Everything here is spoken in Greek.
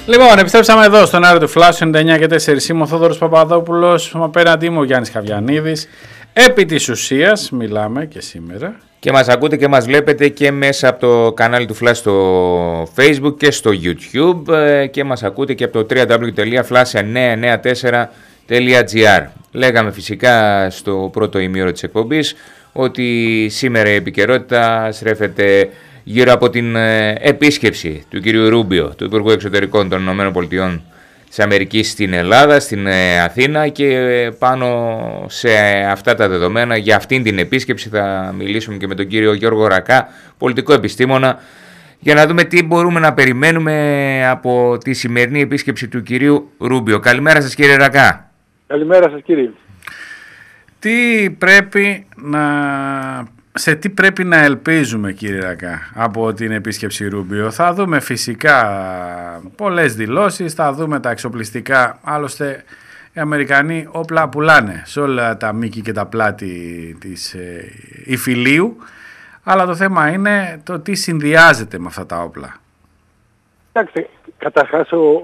Λοιπόν, επιστρέψαμε εδώ στον Άριο του Φλάσου 99 και 4. Είμαι ο Θόδωρος Παπαδόπουλος, απέναντί μου ο Γιάννης Χαβιανίδης. Επί της ουσίας μιλάμε και σήμερα. Και μας ακούτε και μας βλέπετε και μέσα από το κανάλι του Flash στο Facebook και στο YouTube και μας ακούτε και από το www.flash994.gr. Λέγαμε φυσικά στο πρώτο ημίωρο της εκπομπής ότι σήμερα η επικαιρότητα στρέφεται γύρω από την επίσκεψη του κυρίου Ρούμπιο, του Υπουργού Εξωτερικών των ΗΠΑ της Αμερικής στην Ελλάδα, στην Αθήνα, και πάνω σε αυτά τα δεδομένα για αυτήν την επίσκεψη θα μιλήσουμε και με τον κύριο Γιώργο Ρακά, πολιτικό επιστήμονα, για να δούμε τι μπορούμε να περιμένουμε από τη σημερινή επίσκεψη του κυρίου Ρούμπιο. Καλημέρα σας κύριε Ρακά. Καλημέρα σας κύριε. Σε τι πρέπει να ελπίζουμε κύριε Ρακά από την επίσκεψη Ρούμπιο? Θα δούμε φυσικά πολλές δηλώσεις, θα δούμε τα εξοπλιστικά, άλλωστε οι Αμερικανοί όπλα πουλάνε σε όλα τα μήκη και τα πλάτη της υφηλίου, αλλά το θέμα είναι το τι συνδυάζεται με αυτά τα όπλα. Κοιτάξτε, καταρχάς